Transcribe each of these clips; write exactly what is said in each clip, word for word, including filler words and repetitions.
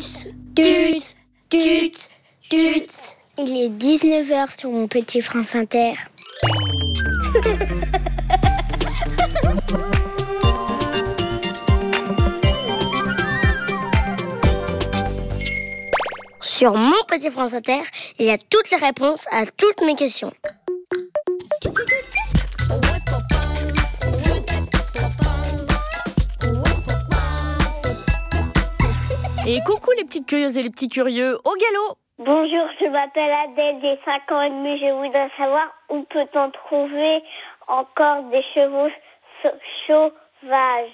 Tut, tut, tut, tut. Il est dix-neuf heures sur mon petit France Inter. Sur mon petit France Inter, il y a toutes les réponses à toutes mes questions. Et coucou les petites curieuses et les petits curieux, au galop! Bonjour, je m'appelle Adèle, j'ai cinq ans et demi. Je voudrais savoir où peut-on trouver encore des chevaux sauvages.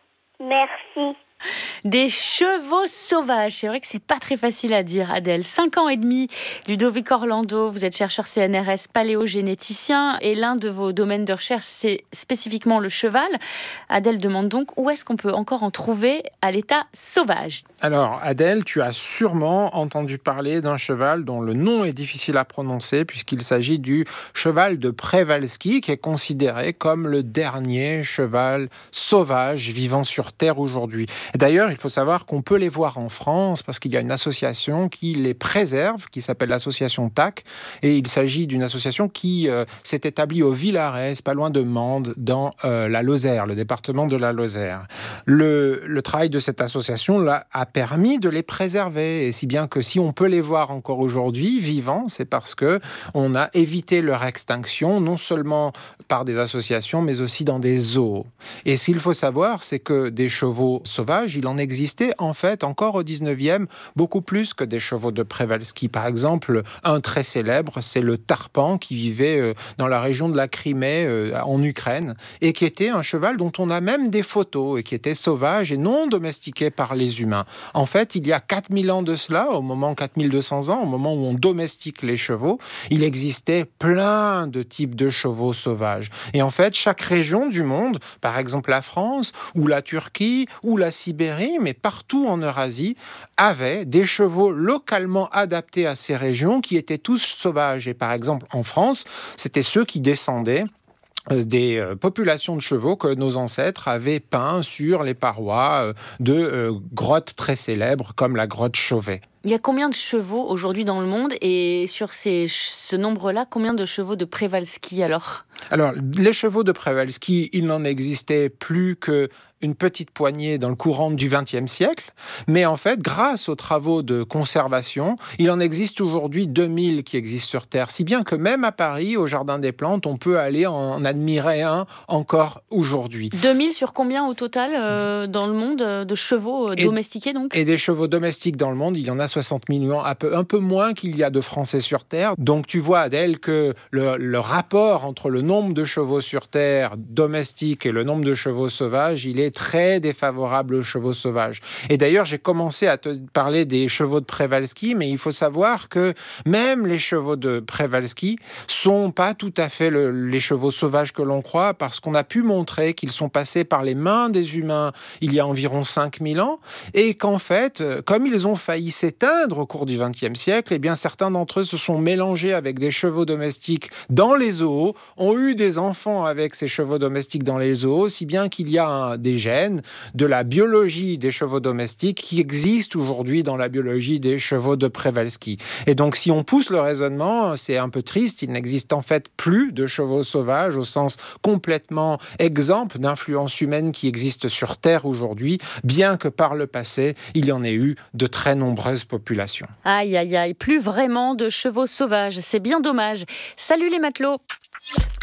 Merci. Des chevaux sauvages, c'est vrai que c'est pas très facile à dire, Adèle. cinq ans et demi, Ludovic Orlando, vous êtes chercheur C N R S paléogénéticien et l'un de vos domaines de recherche, c'est spécifiquement le cheval. Adèle demande donc où est-ce qu'on peut encore en trouver à l'état sauvage. Alors, Adèle, tu as sûrement entendu parler d'un cheval dont le nom est difficile à prononcer puisqu'il s'agit du cheval de Przewalski qui est considéré comme le dernier cheval sauvage vivant sur Terre aujourd'hui. D'ailleurs, il faut savoir qu'on peut les voir en France parce qu'il y a une association qui les préserve, qui s'appelle l'association T A C. Et il s'agit d'une association qui euh, s'est établie au Villaret, pas loin de Mende, dans euh, la Lozère, le département de la Lozère. Le, le travail de cette association là, a permis de les préserver. Et si bien que si on peut les voir encore aujourd'hui, vivants, c'est parce qu'on a évité leur extinction, non seulement par des associations, mais aussi dans des zoos. Et ce qu'il faut savoir, c'est que des chevaux sauvages, il en existait en fait encore au dix-neuvième beaucoup plus que des chevaux de Przewalski. Par exemple, un très célèbre, c'est le Tarpan qui vivait dans la région de la Crimée en Ukraine et qui était un cheval dont on a même des photos et qui était sauvage et non domestiqué par les humains. En fait, il y a quatre mille ans de cela, au moment quatre mille deux cents ans, au moment où on domestique les chevaux, il existait plein de types de chevaux sauvages. Et en fait, chaque région du monde, par exemple la France ou la Turquie ou la Sibérie, mais partout en Eurasie, avait des chevaux localement adaptés à ces régions qui étaient tous sauvages. Et par exemple, en France, c'était ceux qui descendaient des populations de chevaux que nos ancêtres avaient peints sur les parois de grottes très célèbres comme la grotte Chauvet. Il y a combien de chevaux aujourd'hui dans le monde et sur ces, ce nombre-là, combien de chevaux de Przewalski alors ? Alors, les chevaux de Przewalski, il n'en existait plus que une petite poignée dans le courant du vingtième siècle, mais en fait, grâce aux travaux de conservation, il en existe aujourd'hui deux mille qui existent sur Terre, si bien que même à Paris, au Jardin des Plantes, on peut aller en admirer un encore aujourd'hui. deux mille sur combien au total euh, dans le monde de chevaux euh, domestiqués donc ? Et des chevaux domestiques dans le monde, il y en a soixante millions, un peu, un peu moins qu'il y a de Français sur Terre. Donc tu vois, Adèle, que le, le rapport entre le nombre de chevaux sur Terre domestiques et le nombre de chevaux sauvages, il est très défavorable aux chevaux sauvages. Et d'ailleurs, j'ai commencé à te parler des chevaux de Przewalski, mais il faut savoir que même les chevaux de Przewalski sont pas tout à fait le, les chevaux sauvages que l'on croit, parce qu'on a pu montrer qu'ils sont passés par les mains des humains il y a environ cinq mille ans, et qu'en fait, comme ils ont failli s'éteindre au cours du vingtième siècle, eh bien certains d'entre eux se sont mélangés avec des chevaux domestiques dans les zoos, ont eu des enfants avec ces chevaux domestiques dans les zoos, si bien qu'il y a un, des gènes de la biologie des chevaux domestiques qui existent aujourd'hui dans la biologie des chevaux de Przewalski. Et donc, si on pousse le raisonnement, c'est un peu triste, il n'existe en fait plus de chevaux sauvages au sens complètement exempt d'influence humaine qui existe sur Terre aujourd'hui, bien que par le passé, il y en ait eu de très nombreuses populations. Aïe, aïe, aïe, plus vraiment de chevaux sauvages, c'est bien dommage. Salut les matelots!